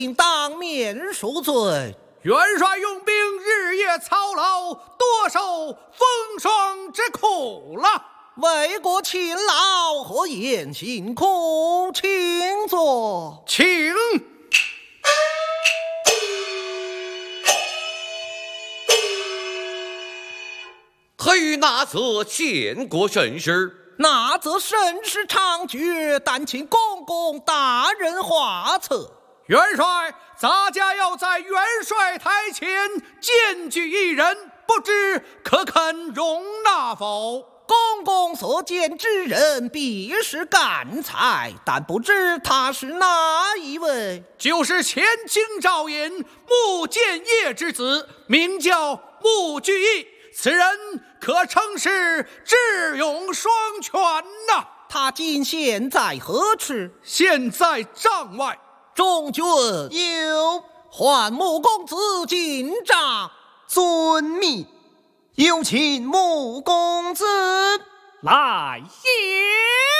当面恕罪。 元帅用兵日夜操劳，多受风霜之苦了。 为国勤劳，何言辛苦？请坐， 请。 何以那则建国盛世？ 那则盛世长绝，但请公公大人画策。 元帅，咱家要在元帅台前荐举一人，不知可肯容纳否？ 公公所见之人必是干才，但不知他是哪一位？ 就是前京赵尹穆建业之子，名叫穆居易，此人可称是智勇双全呐。 他今现在何处？ 现在帐外。 众军有， 唤穆公子进帐。 遵命。有请穆公子来也。